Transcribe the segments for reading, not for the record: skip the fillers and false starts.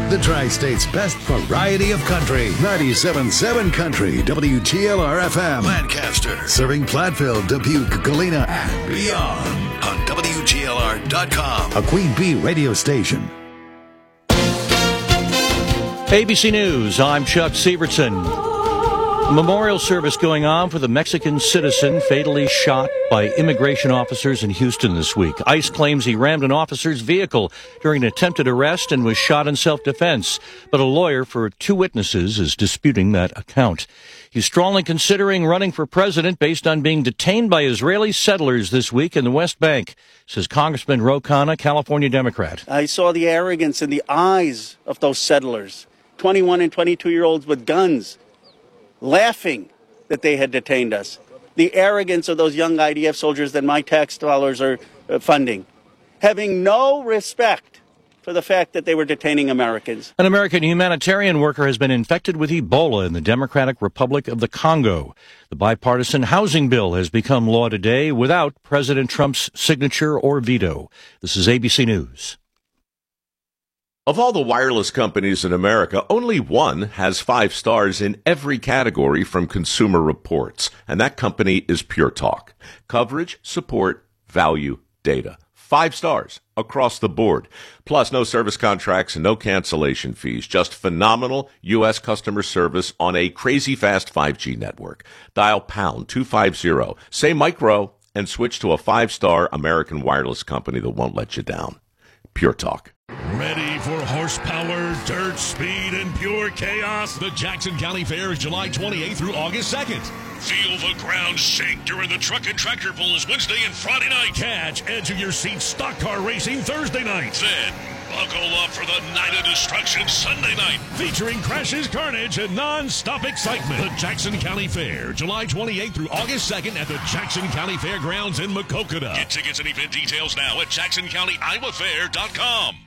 The Tri-State's best variety of country. 97.7 Country, WGLR-FM. Lancaster. Serving Platteville, Dubuque, Galena, and beyond. On WGLR.com. A Queen Bee radio station. ABC News, I'm Chuck Sievertson. A memorial service going on for the Mexican citizen fatally shot by immigration officers in Houston this week. ICE claims he rammed an officer's vehicle during an attempted arrest and was shot in self-defense. But a lawyer for two witnesses is disputing that account. He's strongly considering running for president based on being detained by Israeli settlers this week in the West Bank, says Congressman Ro Khanna, California Democrat. I saw the arrogance in the eyes of those settlers, 21 and 22-year-olds with guns, laughing that they had detained us. The arrogance of those young IDF soldiers that my tax dollars are funding, having no respect for the fact that they were detaining Americans. An American humanitarian worker has been infected with Ebola in the Democratic Republic of the Congo. The bipartisan housing bill has become law today without President Trump's signature or veto. This is ABC News. Of all the wireless companies in America, only one has 5 stars in every category from Consumer Reports, and that company is Pure Talk. Coverage, support, value, data. 5 stars across the board. Plus, no service contracts and no cancellation fees. Just phenomenal U.S. customer service on a crazy fast 5G network. Dial pound 250, say micro, and switch to a 5-star American wireless company that won't let you down. Pure Talk. Ready for horsepower, dirt, speed, and pure chaos? The Jackson County Fair is July 28th through August 2nd. Feel the ground shake during the truck and tractor pulls Wednesday and Friday night. Catch edge of your seat stock car racing Thursday night. Then buckle up for the Night of Destruction Sunday night, featuring crashes, carnage, and non-stop excitement. The Jackson County Fair, July 28th through August 2nd at the Jackson County Fairgrounds in Maquoketa. Get tickets and event details now at JacksonCountyIowaFair.com.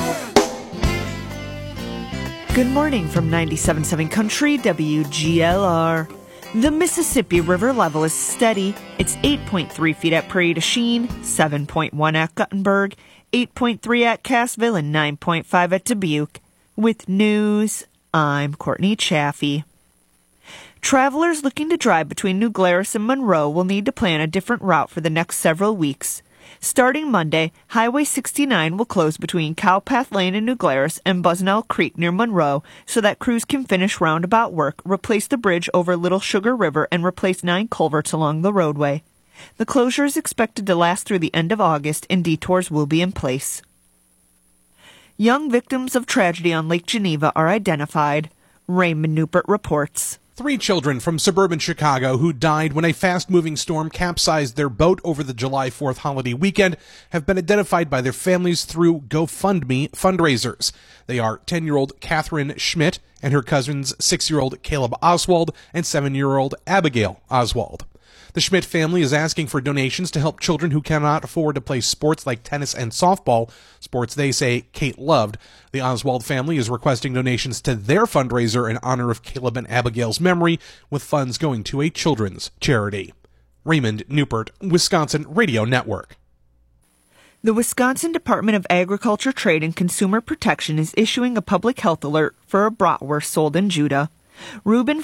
Good morning from 97.7 Country, WGLR. The Mississippi River level is steady. It's 8.3 feet at Prairie du Chien, 7.1 at Guttenberg, 8.3 at Cassville, and 9.5 at Dubuque. With news, I'm Courtney Chaffee. Travelers looking to drive between New Glarus and Monroe will need to plan a different route for the next several weeks. Starting Monday, Highway 69 will close between Cowpath Lane in New Glarus and Buzznell Creek near Monroe so that crews can finish roundabout work, replace the bridge over Little Sugar River, and replace 9 culverts along the roadway. The closure is expected to last through the end of August, and detours will be in place. Young victims of tragedy on Lake Geneva are identified. Raymond Newport reports. 3 children from suburban Chicago who died when a fast-moving storm capsized their boat over the July 4th holiday weekend have been identified by their families through GoFundMe fundraisers. They are 10-year-old Catherine Schmidt and her cousins 6-year-old Caleb Oswald and 7-year-old Abigail Oswald. The Schmidt family is asking for donations to help children who cannot afford to play sports like tennis and softball, sports they say Kate loved. The Oswald family is requesting donations to their fundraiser in honor of Caleb and Abigail's memory, with funds going to a children's charity. Raymond Newport, Wisconsin Radio Network. The Wisconsin Department of Agriculture, Trade, and Consumer Protection is issuing a public health alert for a bratwurst sold in Judah. Reuben